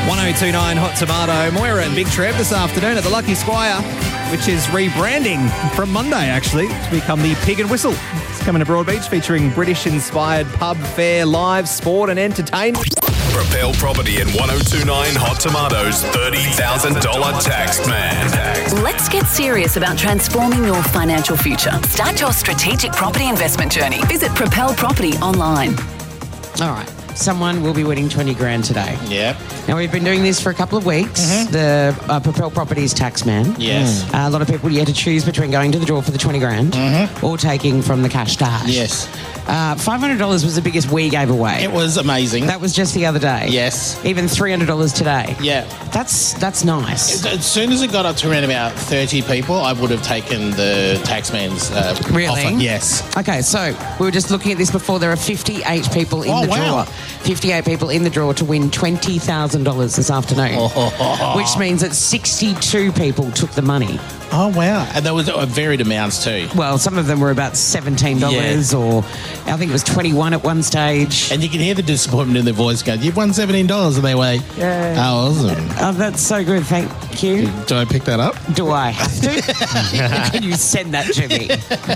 1029 Hot Tomato. Moira and Big Trev this afternoon at the Lucky Squire, which is rebranding from Monday, actually, to become the Pig and Whistle. It's coming to Broadbeach, featuring British-inspired pub, fare, live, sport and entertainment. Propel Property and 1029 Hot Tomatoes $30,000 tax man. Let's get serious about transforming your financial future. Start your strategic property investment journey. Visit Propel Property online. All right. Someone will be winning 20 grand today. Yep. Now, we've been doing this for a couple of weeks. The Propel Properties Taxman. Yes. A lot of people, you had to choose between going to the draw for the 20 grand or taking from the cash stash. Yes. $500 was the biggest we gave away. It was amazing. That was just the other day. Yes. Even $300 today. Yeah. That's nice. As soon as it got up to around about 30 people, I would have taken the taxman's Really? offer. Yes. Okay, so we were just looking at this before. There are 58 people in the draw. 58 people in the draw to win $20,000 this afternoon, which means that 62 people took the money. Oh, wow. And there was varied amounts too. Well, some of them were about $17 or I think it was 21 at one stage. And you can hear the disappointment in their voice going, you've won $17, and they went, Yeah. oh, awesome. Oh, that's so good. Thank you. Do I pick that up? Do I have to? Can you send that to me?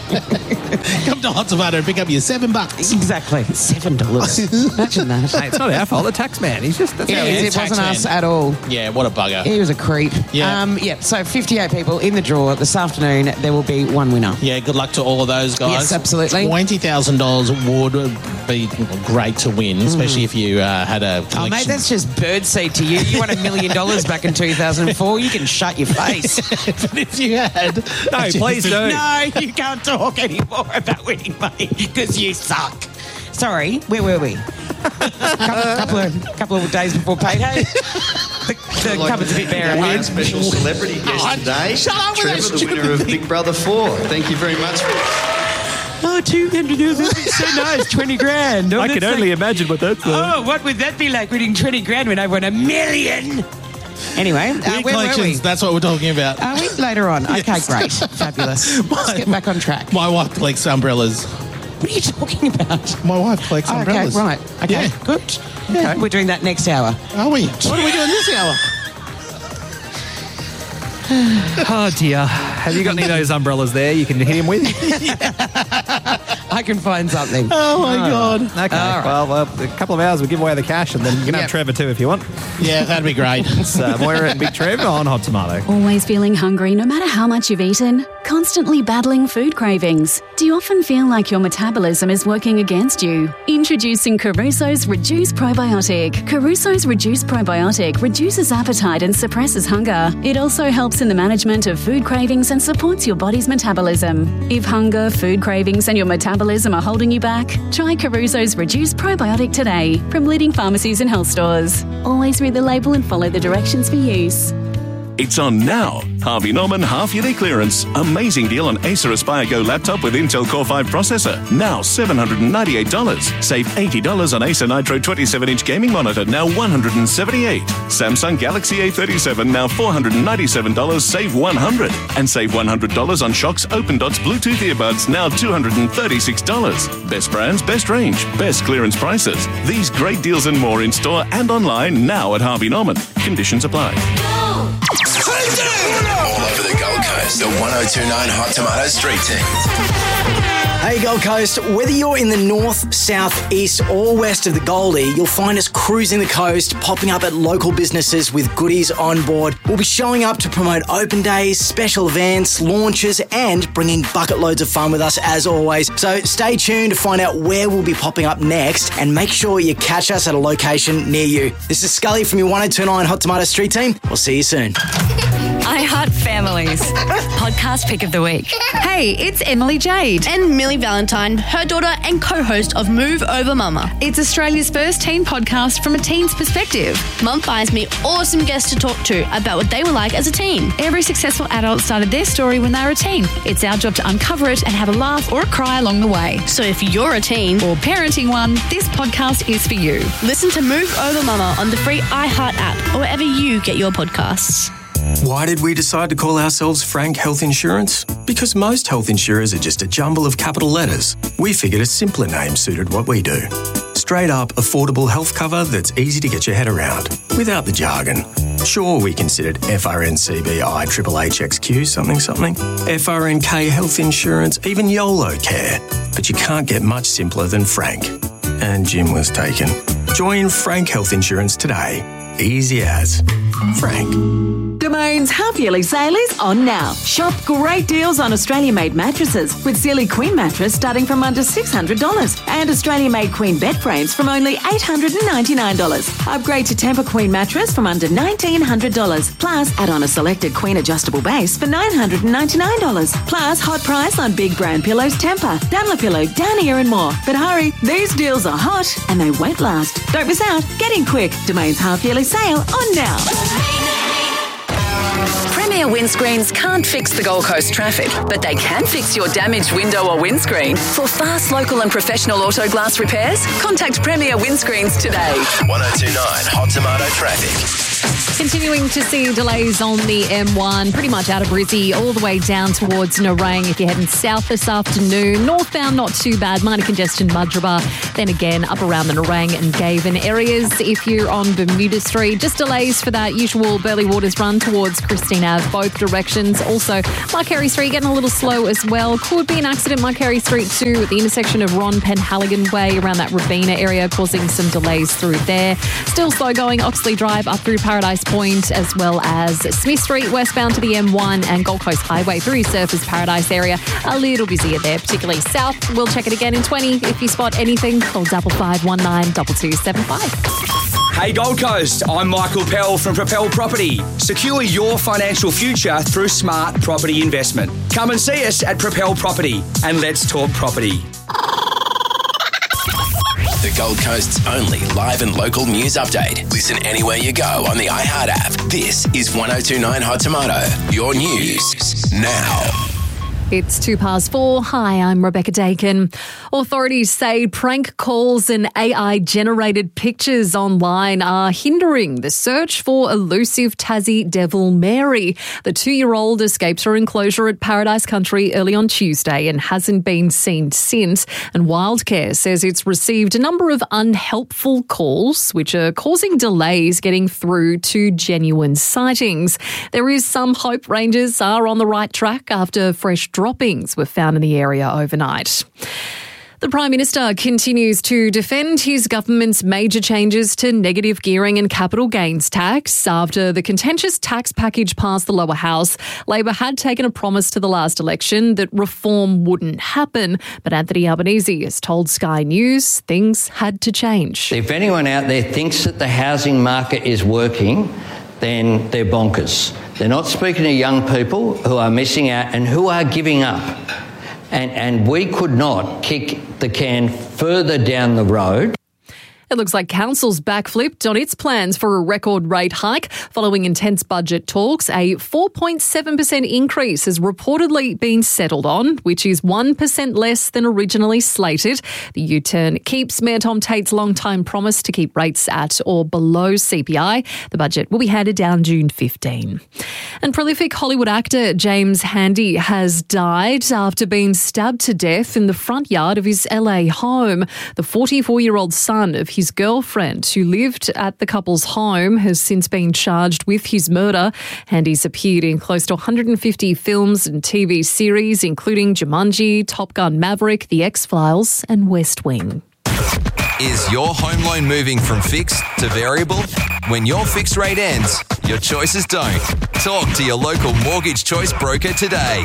Come to Hot Tomato and pick up your $7. Exactly. $7. Imagine that. Hey, it's not our fault, the tax man. He's just... That's Yeah, how he is. it wasn't us at all. Yeah, what a bugger. He was a creep. Yeah. So 58 people in the draw this afternoon. There will be one winner. Yeah, good luck to all of those guys. Yes, absolutely. $20,000 would be great to win, especially if you had a collection. Oh, mate, that's just birdseed to you. You won $1 million back in 2004. You can shut your face. But if you had... No, please do. No, you can't talk anymore about winning money because you suck. Sorry, where were we? couple of days before payday. The cupboard's a bit bare. One special celebrity guest today. Shut up with Trevor, that the winner of Big Brother 4. Thank you very much. Oh, $200. That's so nice. 20 grand. Oh, I can only imagine what that's like. Oh, what would that be like winning 20 grand when I won $1 million? Anyway, where were we? Collections, that's what we're talking about. Are we? Later on. Yes. Okay, great. Fabulous. Let's get back on track. My wife collects umbrellas. What are you talking about? My wife collects umbrellas. Okay, right. Okay, Yeah. good. Okay. We're doing that next hour. Are we? What are we doing this hour? Oh, dear. Have you got any of those umbrellas there you can hit him with? I can find something. Oh, my God. Okay. All right. Well, a couple of hours, we'll give away the cash, and then you can have Yep. Trevor too if you want. Yeah, that'd be great. It's Moira and Big Trev on Hot Tomato. Always feeling hungry no matter how much you've eaten? Constantly battling food cravings? Do you often feel like your metabolism is working against you? Introducing Caruso's Reduce Probiotic. Caruso's Reduce Probiotic reduces appetite and suppresses hunger. It also helps in the management of food cravings and supports your body's metabolism. If hunger, food cravings and your metabolism are holding you back, try Caruso's Reduce Probiotic today from leading pharmacies and health stores. Always read the label and follow the directions for use. It's on now. Harvey Norman half-yearly clearance. Amazing deal on Acer Aspire Go laptop with Intel Core 5 processor. Now $798. Save $80 on Acer Nitro 27-inch gaming monitor. Now $178. Samsung Galaxy A37. Now $497. Save $100. And save $100 on Shox Open Dots Bluetooth earbuds. Now $236. Best brands, best range, best clearance prices. These great deals and more in store and online now at Harvey Norman. Conditions apply. All over the Gold Coast, the 1029 Hot Tomato Street Team. Hey Gold Coast, whether you're in the north, south, east or west of the Goldie, you'll find us cruising the coast, popping up at local businesses with goodies on board. We'll be showing up to promote open days, special events, launches and bringing bucket loads of fun with us as always. So stay tuned to find out where we'll be popping up next and make sure you catch us at a location near you. This is Scully from your 1029 Hot Tomato Street Team. We'll see you soon. I Heart Families. Podcast pick of the week. Hey, it's Emily Jade. And Millie Valentine, her daughter and co-host of Move Over Mama. It's Australia's first teen podcast from a teen's perspective. Mum finds me awesome guests to talk to about what they were like as a teen. Every successful adult started their story when they were a teen. It's our job to uncover it and have a laugh or a cry along the way. So if you're a teen or parenting one, this podcast is for you. Listen to Move Over Mama on the free iHeart app or wherever you get your podcasts. Why did we decide to call ourselves Frank Health Insurance? Because most health insurers are just a jumble of capital letters. We figured a simpler name suited what we do. straight-up, affordable health cover that's easy to get your head around, without the jargon. Sure, we considered FRNCBI HHXQ something, FRNK health insurance, even YOLO care. But you can't get much simpler than Frank. And Jim was taken. Join Frank Health Insurance today. Easy as Frank. Domain's half-yearly sale is on now. Shop great deals on Australia-made mattresses with Sealy Queen mattress starting from under $600 and Australia-made Queen bed frames from only $899. Upgrade to Tempur Queen mattress from under $1,900. Plus, add on a selected Queen adjustable base for $999. Plus, hot price on big brand pillows Tempur, Dunlopillow, Downier and more. But hurry, these deals are hot and they won't last. Don't miss out. Get in quick. Domain's half-yearly sale on now. Premier Windscreens can't fix the Gold Coast traffic, but they can fix your damaged window or windscreen. For fast, local and professional auto glass repairs, contact Premier Windscreens today. 1029 Hot Tomato Traffic. Continuing to see delays on the M1, pretty much out of Brizzy, all the way down towards Nerang if you're heading south this afternoon. Northbound, not too bad. Minor congestion, Mudgeeraba. Then again, up around the Nerang and Gaven areas. If you're on Bermuda Street, just delays for that usual Burleigh Waters run towards Christine Ave, both directions. Also, Mark Street getting a little slow as well. Could be an accident, Mark Street too, at the intersection of Ron Penhaligon Way around that Rabina area, causing some delays through there. Still slow going, Oxley Drive up through Paradise Point, as well as Smith Street westbound to the M1 and Gold Coast Highway through Surfers Paradise area. A little busier there, particularly south. We'll check it again in 20. If you spot anything, call 5519 2275. Hey Gold Coast, I'm Michael Pell from Propel Property. Secure your financial future through smart property investment. Come and see us at Propel Property and let's talk property. The Gold Coast's only live and local news update. Listen anywhere you go on the iHeart app. This is 1029 Hot Tomato. Your news now. It's 4:02. Hi, I'm Rebecca Dakin. Authorities say prank calls and AI-generated pictures online are hindering the search for elusive Tassie devil Mary. The 2-year-old escaped her enclosure at Paradise Country early on Tuesday and hasn't been seen since. And Wildcare says it's received a number of unhelpful calls, which are causing delays getting through to genuine sightings. There is some hope rangers are on the right track after fresh droppings were found in the area overnight. The Prime Minister continues to defend his government's major changes to negative gearing and capital gains tax. After the contentious tax package passed the lower house, Labor had taken a promise to the last election that reform wouldn't happen. But Anthony Albanese has told Sky News things had to change. If anyone out there thinks that the housing market is working, then they're bonkers. They're not speaking to young people who are missing out and who are giving up. And we could not kick the can further down the road. It looks like Council's backflipped on its plans for a record rate hike following intense budget talks. A 4.7% increase has reportedly been settled on, which is 1% less than originally slated. The U-turn keeps Mayor Tom Tate's long-time promise to keep rates at or below CPI. The budget will be handed down June 15. And prolific Hollywood actor James Handy has died after being stabbed to death in the front yard of his LA home. The 44-year-old son of his girlfriend, who lived at the couple's home, has since been charged with his murder. Handy's appeared in close to 150 films and TV series, including Jumanji, Top Gun Maverick, The X-Files and West Wing. Is your home loan moving from fixed to variable? When your fixed rate ends, your choices don't. Talk to your local Mortgage Choice broker today.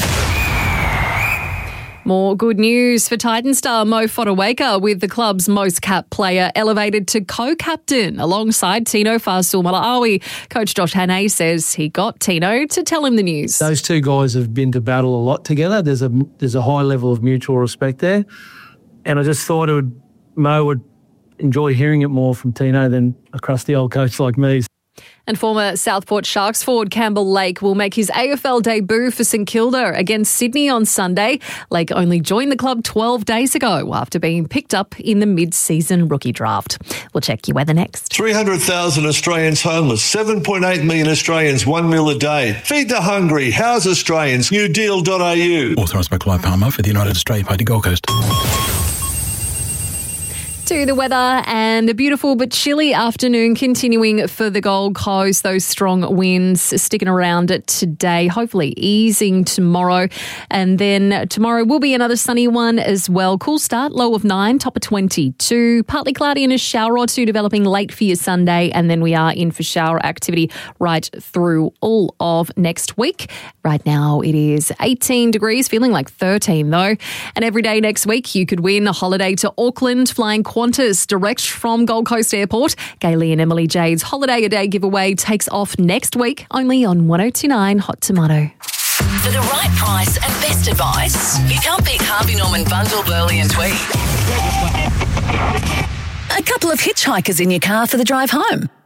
More good news for Titan star Mo Fotuaika, with the club's most capped player elevated to co-captain alongside Tino Fa'asuamaleaui. Coach Josh Hannay says he got Tino to tell him the news. Those two guys have been to battle a lot together. There's a high level of mutual respect there. And I just thought Mo would enjoy hearing it more from Tino than a crusty old coach like me. And former Southport Sharks forward Campbell Lake will make his AFL debut for St Kilda against Sydney on Sunday. Lake only joined the club 12 days ago after being picked up in the mid-season rookie draft. We'll check your weather next. 300,000 Australians homeless, 7.8 million Australians, 1 meal a day. Feed the hungry, house Australians, newdeal.au. Authorised by Clive Palmer for the United Australia Party Gold Coast. To the weather, and a beautiful but chilly afternoon continuing for the Gold Coast. Those strong winds sticking around today, hopefully easing tomorrow. And then tomorrow will be another sunny one as well. Cool start, low of 9, top of 22. Partly cloudy and a shower or two developing late for your Sunday. And then we are in for shower activity right through all of next week. Right now it is 18 degrees, feeling like 13 though. And every day next week you could win a holiday to Auckland flying Qantas direct from Gold Coast Airport. Gailey and Emily Jade's Holiday a Day giveaway takes off next week, only on 102.9 Hot Tomato. For the right price and best advice, you can't beat Harvey Norman Bundle, Burley and Tweed. A couple of hitchhikers in your car for the drive home.